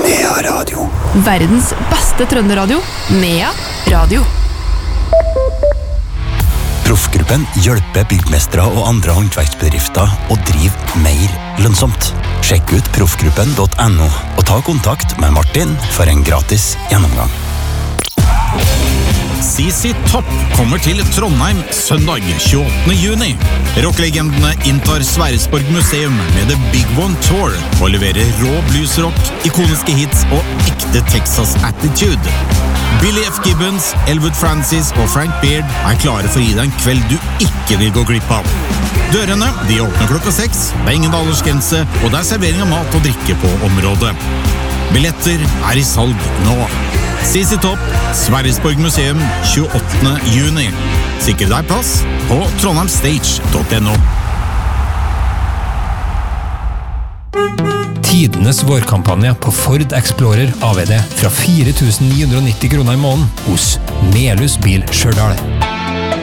Nea Radio. Verdens beste trønderradio. Nea Radio. Proffgruppen hjelper byggmestere og andre håndverksbedrifter å drive mer lønnsomt. Sjekk ut proffgruppen.no og ta kontakt med Martin for en gratis gjennomgang. CC Topp kommer til Trondheim søndag 28. juni. Rocklegendene inntar Sverresborg museum med The Big One Tour og leverer rå bluesrock, ikoniske hits og ekte Texas attitude. Billy F. Gibbons, Elwood Francis og Frank Beard er klare for å gi deg en kveld du ikke vil gå glipp av. Dørene de åpner klokka 6, det er ingen aldersgrense, og det er servering av mat og drikke på området. Billetter er i salg nå. CC Topp, Sverresborg museum, 28. juni. Sikre deg plass på trondheimstage.no. Tidenes vårkampanje på Ford Explorer AVD fra 4 990 kroner i måneden hos Melhus Bil Stjørdal.